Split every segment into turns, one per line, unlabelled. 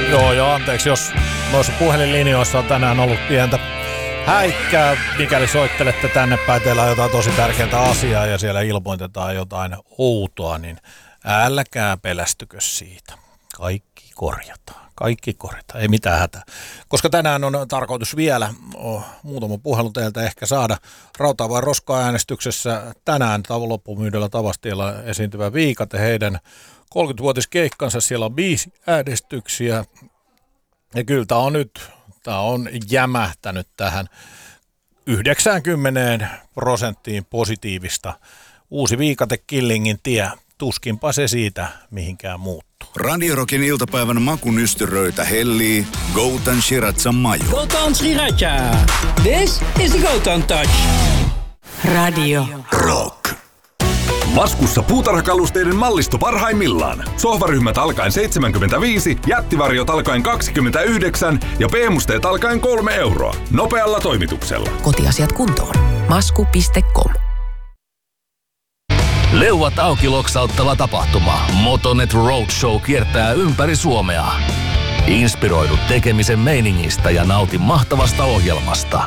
Joo, anteeksi, jos noissa puhelinlinjoissa on tänään ollut pientä häikkää. Mikäli soittelette tänne päin, teillä on jotain tosi tärkeää asiaa ja siellä ilmoitetaan jotain outoa, niin älkää pelästykö siitä. Kaikki korjataan, ei mitään hätää. Koska tänään on tarkoitus vielä muutama puhelu teiltä ehkä saada rautaa vai roskaa äänestyksessä tänään loppumyydellä Tavastiellä esiintyvä Viikate. Heidän 30-vuotiskeikkansa, siellä on 5 äänestyksiä. Ja kyllä tämä on jämähtänyt tähän 90% positiivista. Uusi Viikate Killingin tie, tuskinpa se siitä mihinkään muuttuu.
Radio Rockin iltapäivän makunystyröitä hellii Golden Shirazan maju.
Golden Shiraza. This is the Golden Touch.
Radio
Rock.
Maskussa puutarhakalusteiden mallisto parhaimmillaan. Sohvaryhmät alkaen 75, jättivarjot alkaen 29 ja B-musteet alkaen 3 euroa. Nopealla toimituksella.
Kotiasiat kuntoon. Masku.com.
Leuat auki loksauttava tapahtuma. Motonet Roadshow kiertää ympäri Suomea. Inspiroidu tekemisen meiningistä ja nauti mahtavasta ohjelmasta.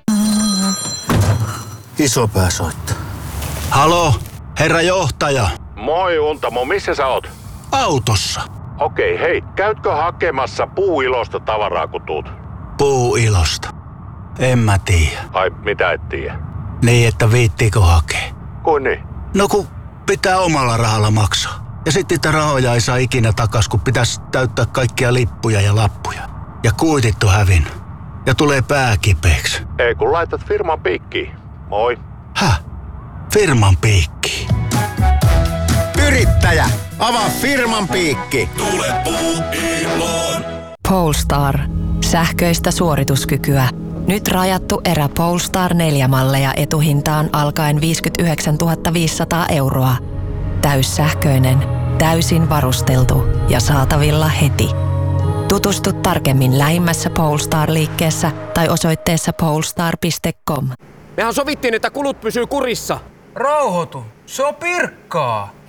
Isopää soittaa. Halo, herra johtaja.
Moi Untamo, missä sä oot?
Autossa.
Okei, hei, käytkö hakemassa Puuilosta tavaraa kun tuut?
Puuilosta. En mä tiedä.
Ai, mitä et tiedä?
Niin, että viittiikö hakea?
Kuin niin?
No kun pitää omalla rahalla maksaa. Ja sitten niitä rahoja ei saa ikinä takas, kun pitäisi täyttää kaikkia lippuja ja lappuja. Ja kuitit on hävinnyt. Ja tulee pää kipeäksi.
Ei kun laitat firman piikkiin. Moi.
Häh? Firman piikki.
Yrittäjä, avaa firman piikki.
Tule Puuiloon.
Polestar. Sähköistä suorituskykyä. Nyt rajattu erä Polestar 4-malleja etuhintaan alkaen 59 500 euroa. Täyssähköinen, täysin varusteltu ja saatavilla heti. Tutustu tarkemmin lähimmässä Polestar-liikkeessä tai osoitteessa polestar.com.
Mehän sovittiin, että kulut pysyy kurissa.
Rauhoitu, se on Pirkkaa.